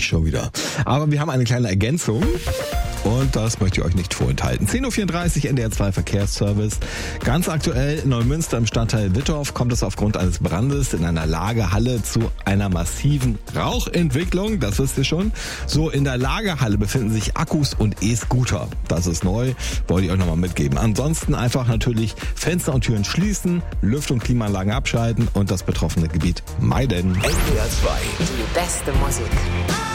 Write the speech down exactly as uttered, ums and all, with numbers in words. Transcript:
ich schon wieder. Aber wir haben eine kleine Ergänzung. Und das möchte ich euch nicht vorenthalten. zehn Uhr vierunddreißig, N D R zwei Verkehrsservice. Ganz aktuell in Neumünster im Stadtteil Wittorf kommt es aufgrund eines Brandes in einer Lagerhalle zu einer massiven Rauchentwicklung. Das wisst ihr schon. So, in der Lagerhalle befinden sich Akkus und E-Scooter. Das ist neu, wollte ich euch nochmal mitgeben. Ansonsten einfach natürlich Fenster und Türen schließen, Lüft- und Klimaanlagen abschalten und das betroffene Gebiet meiden. N D R zwei. Die beste Musik.